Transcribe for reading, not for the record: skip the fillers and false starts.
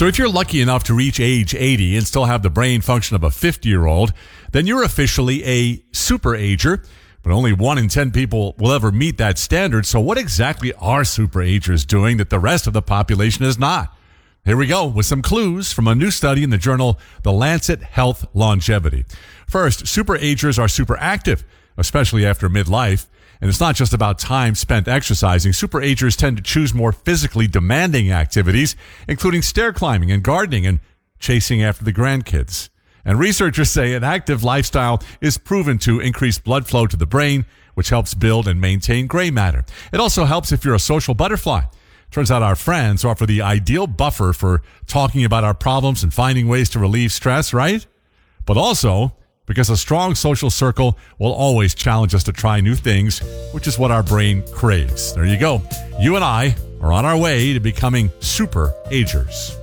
So if you're lucky enough to reach age 80 and still have the brain function of a 50-year-old, then you're officially a super ager. But only 1 in 10 people will ever meet that standard. So what exactly are super agers doing that the rest of the population is not? Here we go with some clues from a new study in the journal The Lancet Health Longevity. First, super agers are super active, especially after midlife. And it's not just about time spent exercising. Super agers tend to choose more physically demanding activities, including stair climbing and gardening and chasing after the grandkids. And researchers say an active lifestyle is proven to increase blood flow to the brain, which helps build and maintain gray matter. It also helps if you're a social butterfly. Turns out our friends offer the ideal buffer for talking about our problems and finding ways to relieve stress, right? But also because a strong social circle will always challenge us to try new things, which is what our brain craves. There you go. You and I are on our way to becoming super agers.